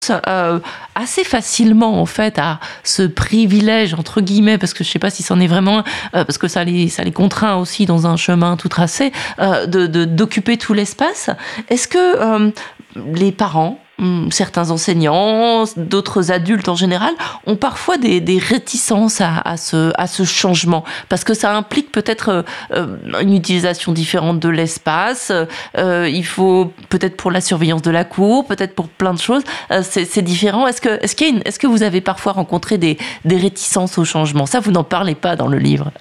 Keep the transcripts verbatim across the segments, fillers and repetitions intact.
Euh, assez facilement en fait à ce privilège entre guillemets, parce que je sais pas si c'en est vraiment un, euh, parce que ça les ça les contraint aussi dans un chemin tout tracé, euh, de, de d'occuper tout l'espace. Est-ce que euh, les parents, certains enseignants, d'autres adultes en général, ont parfois des, des réticences à, à, ce, à ce changement, parce que ça implique peut-être euh, une utilisation différente de l'espace, euh, il faut peut-être pour la surveillance de la cour, peut-être pour plein de choses, euh, c'est, c'est différent. Est-ce que, est-ce, qu'il y a une, est-ce que vous avez parfois rencontré des, des réticences au changement? Ça, vous n'en parlez pas dans le livre.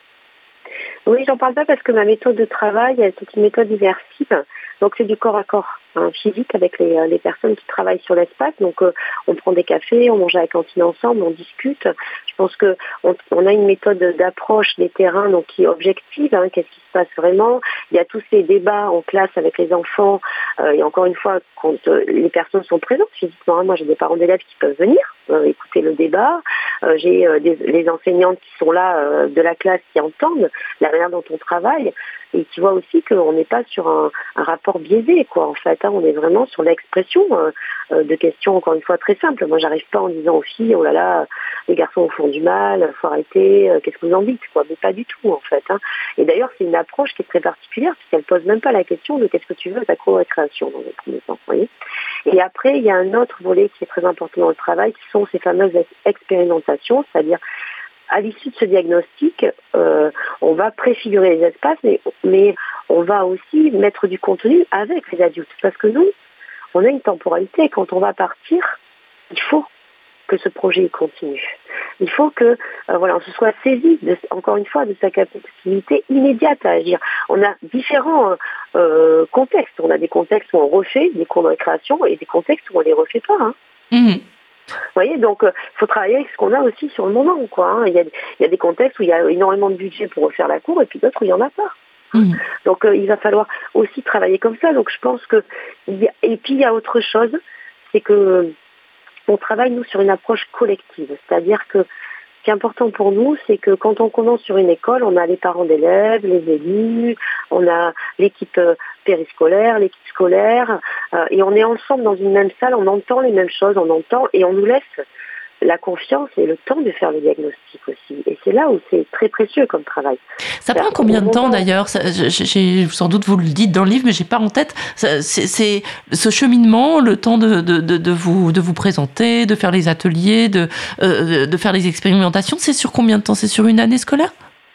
Oui, j'en parle pas parce que ma méthode de travail, c'est une méthode immersive. Donc c'est du corps à corps, hein, physique avec les, les personnes qui travaillent sur l'espace. Donc euh, on prend des cafés, on mange à la cantine ensemble, on discute. Je pense que on, on a une méthode d'approche des terrains donc qui est objective. Hein, qu'est-ce qui se passe vraiment? Il y a tous ces débats en classe avec les enfants. Euh, et encore une fois, quand euh, les personnes sont présentes physiquement, hein, moi j'ai des parents d'élèves qui peuvent venir euh, écouter le débat. Euh, j'ai euh, des, les enseignantes qui sont là euh, de la classe qui entendent la manière dont on travaille et qui voient aussi qu'on n'est pas sur un, un rapport biaisé, quoi, en fait. Hein, on est vraiment sur l'expression euh, euh, de questions, encore une fois, très simples. Moi, j'arrive pas en disant aux filles, oh là là, les garçons font du mal, faut arrêter, euh, qu'est-ce que vous en dites, quoi. Mais pas du tout, en fait. Hein. Et d'ailleurs, c'est une approche qui est très particulière, puisqu'elle pose même pas la question de qu'est-ce que tu veux à ta co-récréation, dans le premier temps, vous voyez. Et après, il y a un autre volet qui est très important dans le travail, qui sont ces fameuses expérimentations, c'est-à-dire à l'issue de ce diagnostic, euh, on va préfigurer les espaces, mais, mais on va aussi mettre du contenu avec les adultes. Parce que nous, on a une temporalité. Quand on va partir, il faut que ce projet continue. Il faut que euh, voilà, on se soit saisi, de, encore une fois, de sa capacité immédiate à agir. On a différents euh, contextes. On a des contextes où on refait des cours de récréation et des contextes où on ne les refait pas. Hein. Mmh. Vous voyez, donc il euh, faut travailler avec ce qu'on a aussi sur le moment, quoi. Hein. Il y a, il y a des contextes où il y a énormément de budget pour refaire la cour et puis d'autres où il n'y en a pas. Mmh. Donc euh, il va falloir aussi travailler comme ça. Donc je pense que il y a, et puis il y a autre chose, c'est que on travaille nous sur une approche collective, c'est-à-dire que ce qui est important pour nous, c'est que quand on commence sur une école, on a les parents d'élèves, les élus, on a l'équipe périscolaire, l'équipe scolaire, euh, et on est ensemble dans une même salle, on entend les mêmes choses, on entend, et on nous laisse la confiance et le temps de faire le diagnostic aussi. Et c'est là où c'est très précieux comme travail. Ça prend combien de temps d'ailleurs? j'ai, Sans doute vous le dites dans le livre, mais j'ai pas en tête. C'est, c'est ce cheminement, le temps de, de, de, de, vous, de vous présenter, de faire les ateliers, de, euh, de faire les expérimentations. C'est sur combien de temps? C'est sur une année scolaire?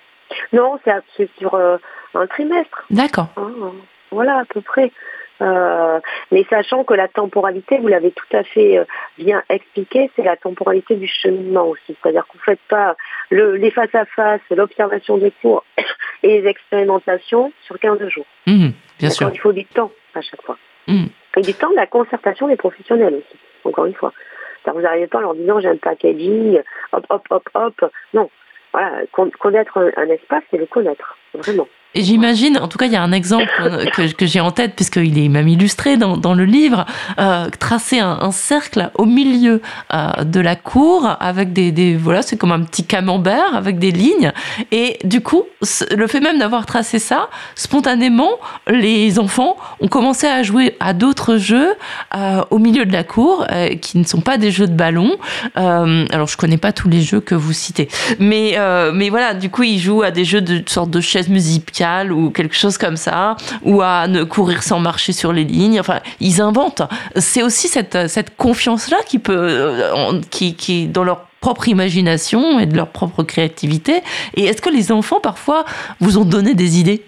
Non, c'est, c'est sur euh, un trimestre. D'accord. Hein, voilà, à peu près. Euh, mais sachant que la temporalité, vous l'avez tout à fait euh, bien expliqué, c'est la temporalité du cheminement aussi. C'est-à-dire que vous ne faites pas le, les face-à-face, l'observation des cours et les expérimentations sur quinze jours. Mmh, bien sûr. Il faut du temps à chaque fois. Mmh. Et du temps de la concertation des professionnels aussi, encore une fois. C'est-à-dire vous n'arrivez pas en leur disant j'ai un packaging, hop, hop, hop, hop. Non. Voilà, connaître un, un espace, c'est le connaître, vraiment. Et j'imagine, en tout cas, il y a un exemple que, que j'ai en tête, puisqu'il est même illustré dans, dans le livre, euh, tracer un, un cercle au milieu euh, de la cour avec des, des, voilà, c'est comme un petit camembert avec des lignes. Et du coup, le fait même d'avoir tracé ça, spontanément, les enfants ont commencé à jouer à d'autres jeux euh, au milieu de la cour, euh, qui ne sont pas des jeux de ballon. Euh, alors, je connais pas tous les jeux que vous citez, mais, euh, mais voilà, du coup, ils jouent à des jeux de sorte de chaises musicales ou quelque chose comme ça, ou à ne courir sans marcher sur les lignes. Enfin, ils inventent. C'est aussi cette, cette confiance-là qui peut, qui, qui, dans leur propre imagination et de leur propre créativité. Et est-ce que les enfants, parfois, vous ont donné des idées?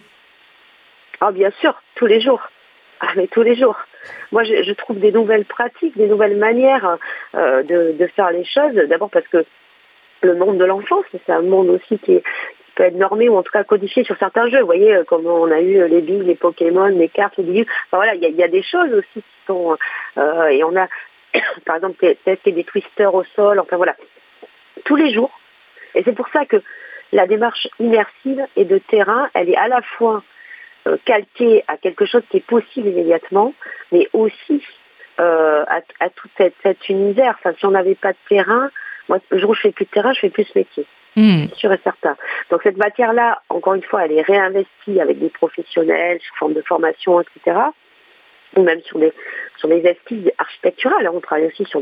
Ah, bien sûr, tous les jours. Ah, mais tous les jours. Moi, je, je trouve des nouvelles pratiques, des nouvelles manières euh, de, de faire les choses. D'abord parce que le monde de l'enfance, c'est un monde aussi qui est peut être normé ou en tout cas codifié sur certains jeux. Vous voyez, comme on a eu les billes, les Pokémon, les cartes, les billes. Enfin voilà, il y, y a des choses aussi qui sont... Euh, et on a, par exemple, testé des twisters au sol. Enfin voilà, tous les jours. Et c'est pour ça que la démarche immersive et de terrain, elle est à la fois euh, calquée à quelque chose qui est possible immédiatement, mais aussi euh, à, à tout cet, cet univers. Enfin, si on n'avait pas de terrain, moi, le jour où je fais plus de terrain, je fais plus ce métier. Mmh. C'est sûr et certain. Donc cette matière-là, encore une fois, elle est réinvestie avec des professionnels sous forme de formation, et cetera. ou même sur des sur des esquisses architecturales. On travaille aussi sur